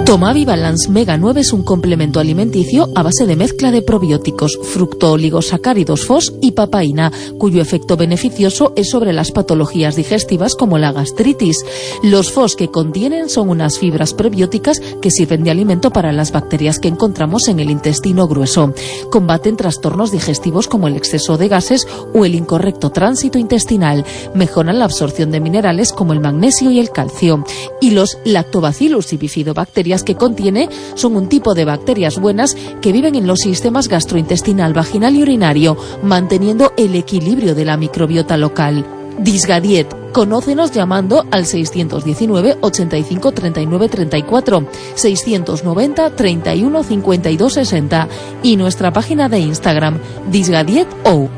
Tomavi Balance Mega 9 es un complemento alimenticio a base de mezcla de probióticos, fructooligosacáridos FOS y papaína, cuyo efecto beneficioso es sobre las patologías digestivas como la gastritis. Los FOS que contienen son unas fibras prebióticas que sirven de alimento para las bacterias que encontramos en el intestino grueso. Combaten trastornos digestivos como el exceso de gases o el incorrecto tránsito intestinal. Mejoran la absorción de minerales como el magnesio y el calcio. Y los Lactobacillus y bifidobacterias que contiene son un tipo de bacterias buenas que viven en los sistemas gastrointestinal, vaginal y urinario, manteniendo el equilibrio de la microbiota local. Disgadiet. Conócenos llamando al 619 85 39 34, 690 31 52 60 y nuestra página de Instagram, disgadieto.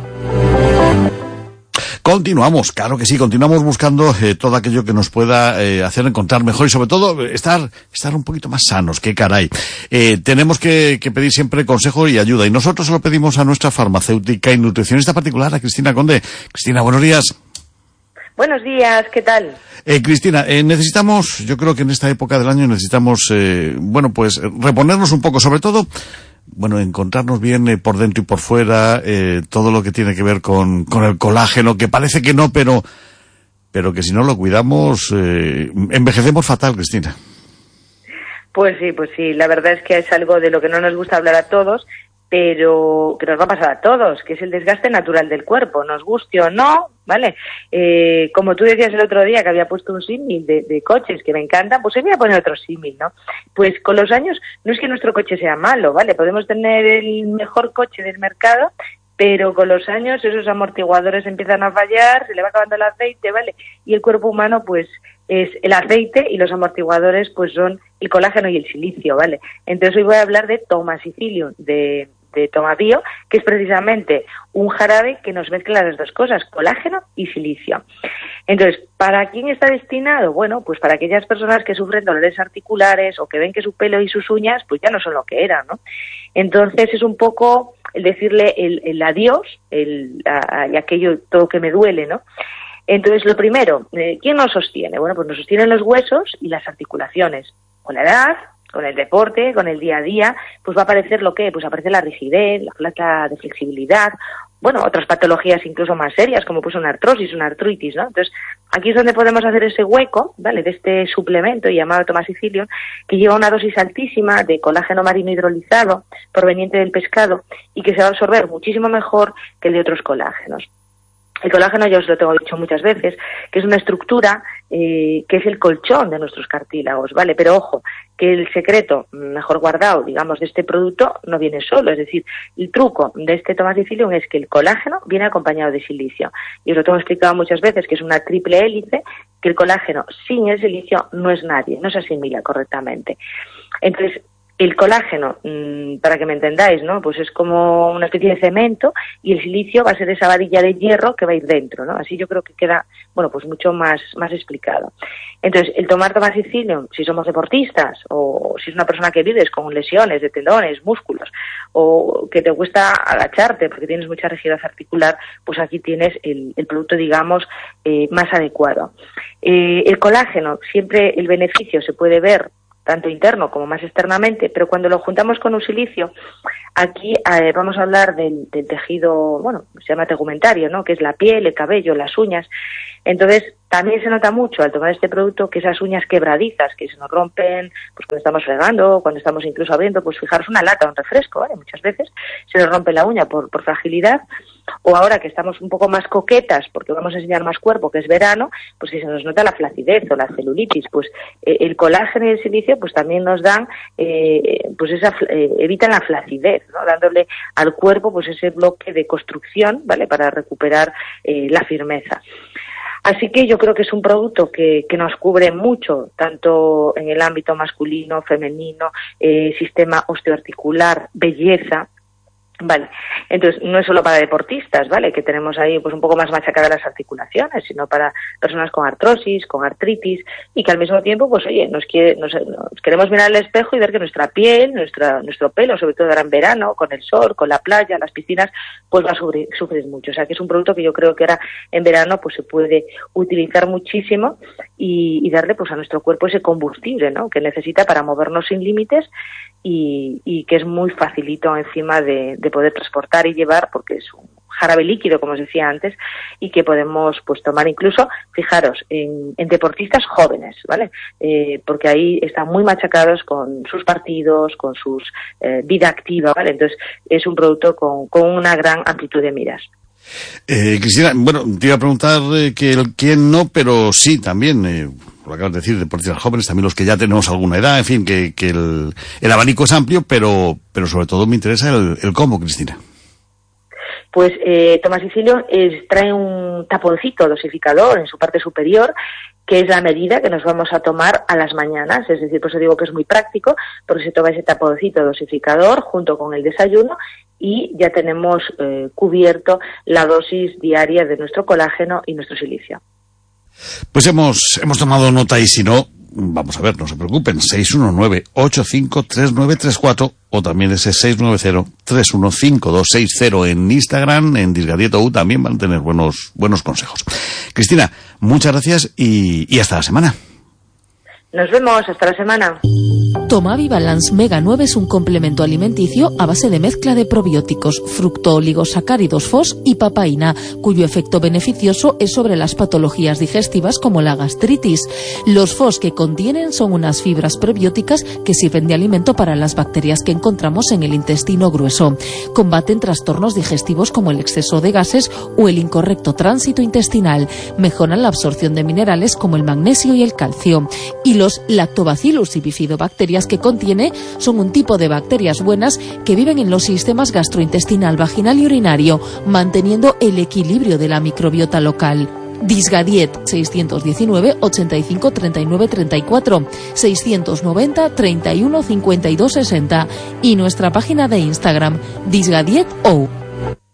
Continuamos, claro que sí, continuamos buscando todo aquello que nos pueda hacer encontrar mejor y sobre todo estar un poquito más sanos, qué caray. Tenemos que pedir siempre consejo y ayuda y nosotros se lo pedimos a nuestra farmacéutica y nutricionista particular, a Cristina Conde. Cristina, buenos días. Buenos días, ¿qué tal? Cristina, necesitamos, yo creo que en esta época del año necesitamos, reponernos un poco, sobre todo, encontrarnos bien por dentro y por fuera, todo lo que tiene que ver con el colágeno, que parece que no, pero que si no lo cuidamos, envejecemos fatal, Cristina. Pues sí, la verdad es que es algo de lo que no nos gusta hablar a todos, pero que nos va a pasar a todos, que es el desgaste natural del cuerpo, nos guste o no, ¿vale? Como tú decías el otro día que había puesto un símil de coches que me encanta, pues hoy voy a poner otro símil, ¿no? Pues con los años no es que nuestro coche sea malo, ¿vale? Podemos tener el mejor coche del mercado, pero con los años esos amortiguadores empiezan a fallar, se le va acabando el aceite, ¿vale? Y el cuerpo humano, pues, es el aceite y los amortiguadores, pues, son el colágeno y el silicio, ¿vale? Entonces hoy voy a hablar de Tomacicilium, de Tomabio, que es precisamente un jarabe que nos mezcla las dos cosas, colágeno y silicio. Entonces, ¿para quién está destinado? Bueno, pues para aquellas personas que sufren dolores articulares o que ven que su pelo y sus uñas pues ya no son lo que eran, ¿no? Entonces es un poco el decirle el adiós, y aquello todo que me duele, ¿no? Entonces, lo primero, ¿quién nos sostiene? Bueno, pues nos sostienen los huesos y las articulaciones. Con la edad, con el deporte, con el día a día, pues va a aparecer pues aparece la rigidez, la falta de flexibilidad, otras patologías incluso más serias, como pues una artrosis, una artritis, ¿no? Entonces, aquí es donde podemos hacer ese hueco, ¿vale?, de este suplemento llamado Tomacicilium, que lleva una dosis altísima de colágeno marino hidrolizado, proveniente del pescado, y que se va a absorber muchísimo mejor que el de otros colágenos. El colágeno, ya os lo tengo dicho muchas veces, que es una estructura que es el colchón de nuestros cartílagos, ¿vale? Pero ojo, que el secreto mejor guardado, digamos, de este producto no viene solo. Es decir, el truco de este Tomacicilium es que el colágeno viene acompañado de silicio. Y os lo tengo explicado muchas veces, que es una triple hélice, que el colágeno sin el silicio no es nadie, no se asimila correctamente. Entonces, el colágeno, para que me entendáis, ¿no?, pues es como una especie de cemento y el silicio va a ser esa varilla de hierro que va a ir dentro, ¿no? Así yo creo que queda, pues mucho más explicado. Entonces, el tomar Tomacicilium, si somos deportistas o si es una persona que vives con lesiones de tendones, músculos o que te cuesta agacharte porque tienes mucha rigidez articular, pues aquí tienes el producto, digamos, más adecuado. El colágeno, siempre el beneficio se puede ver tanto interno como más externamente, pero cuando lo juntamos con un silicio, aquí vamos a hablar del tejido, se llama tegumentario, ¿no?, que es la piel, el cabello, las uñas. Entonces, también se nota mucho al tomar este producto que esas uñas quebradizas que se nos rompen, pues cuando estamos fregando, cuando estamos incluso abriendo, pues fijaros una lata, un refresco, ¿vale? Muchas veces se nos rompe la uña por fragilidad, o ahora que estamos un poco más coquetas porque vamos a enseñar más cuerpo, que es verano, pues si se nos nota la flacidez o la celulitis, pues el colágeno y el silicio pues también nos dan, evitan la flacidez, ¿no?, dándole al cuerpo pues ese bloque de construcción, ¿vale?, para recuperar la firmeza. Así que yo creo que es un producto que nos cubre mucho, tanto en el ámbito masculino, femenino, sistema osteoarticular, belleza. Vale, entonces no es solo para deportistas, ¿vale? Que tenemos ahí pues un poco más machacadas las articulaciones, sino para personas con artrosis, con artritis, y que al mismo tiempo, pues oye, nos queremos mirar al espejo y ver que nuestra piel, nuestro pelo, sobre todo ahora en verano, con el sol, con la playa, las piscinas, pues va a sufrir mucho. O sea que es un producto que yo creo que ahora en verano pues se puede utilizar muchísimo y darle pues a nuestro cuerpo ese combustible, ¿no? Que necesita para movernos sin límites y que es muy facilito encima de poder transportar y llevar, porque es un jarabe líquido, como os decía antes, y que podemos pues tomar incluso, fijaros, en deportistas jóvenes, ¿vale? Porque ahí están muy machacados con sus partidos, con sus vida activa, ¿vale? Entonces es un producto con una gran amplitud de miras. Cristina, bueno, te iba a preguntar que quién no, pero sí también, lo acabas de decir, deportistas jóvenes, también los que ya tenemos alguna edad, en fin, que el abanico es amplio, pero sobre todo me interesa el cómo, Cristina. Pues Tomás Sicilio trae un taponcito dosificador en su parte superior, que es la medida que nos vamos a tomar a las mañanas, es decir, por eso digo que es muy práctico, porque se toma ese taponcito dosificador junto con el desayuno y ya tenemos cubierto la dosis diaria de nuestro colágeno y nuestro silicio. Pues hemos tomado nota y si no, vamos a ver, no se preocupen, 619-853934 o también ese 690-315260 en Instagram, en Disgadietou también van a tener buenos consejos. Cristina, muchas gracias y hasta la semana. Nos vemos, hasta la semana. Tomavi Balance Mega 9 es un complemento alimenticio a base de mezcla de probióticos, fructooligosacáridos FOS y papaína, cuyo efecto beneficioso es sobre las patologías digestivas como la gastritis. Los FOS que contienen son unas fibras prebióticas que sirven de alimento para las bacterias que encontramos en el intestino grueso. Combaten trastornos digestivos como el exceso de gases o el incorrecto tránsito intestinal. Mejoran la absorción de minerales como el magnesio y el calcio. Y los lactobacillus y bifidobacterias que contiene son un tipo de bacterias buenas que viven en los sistemas gastrointestinal, vaginal y urinario, manteniendo el equilibrio de la microbiota local. Disgadiet 619 85 39 34 690 31 52 60 y nuestra página de Instagram Disgadietou.